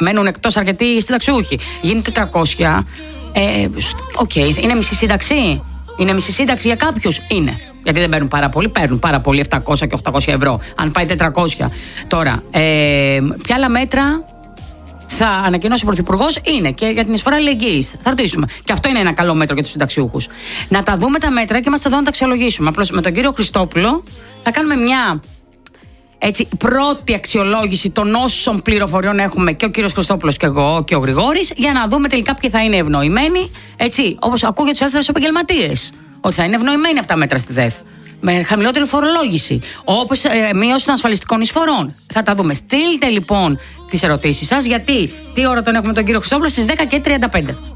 μένουν εκτός αρκετοί συνταξιούχοι. Γίνει 400. Είναι μισή σύνταξη. Είναι μισή σύνταξη για κάποιους. Είναι. Γιατί δεν παίρνουν πάρα πολύ. Παίρνουν πάρα πολύ 700 και 800 ευρώ. Αν πάει 400. Τώρα, ποια άλλα μέτρα θα ανακοινώσει ο Πρωθυπουργός? Είναι και για την εισφορά αλληλεγγύης. Θα ρωτήσουμε. Και αυτό είναι ένα καλό μέτρο για τους συνταξιούχους. Να τα δούμε τα μέτρα και είμαστε εδώ να τα αξιολογήσουμε. Απλώς με τον κύριο Χριστόπουλο θα κάνουμε μια πρώτη αξιολόγηση των όσων πληροφοριών έχουμε και ο κύριος Χριστόπουλος και εγώ και ο Γρηγόρης, για να δούμε τελικά ποιοι θα είναι ευνοημένοι. Όπως ακούω για τους ελεύθερους επαγγελματίες, ότι θα είναι ευνοημένοι από τα μέτρα στη ΔΕΘ. Με χαμηλότερη φορολόγηση, όπως μείωση των ασφαλιστικών εισφορών. Θα τα δούμε. Στείλτε λοιπόν τις ερωτήσεις σας, γιατί τι ώρα τον έχουμε τον κύριο Χριστόπουλο? Στις 10:35.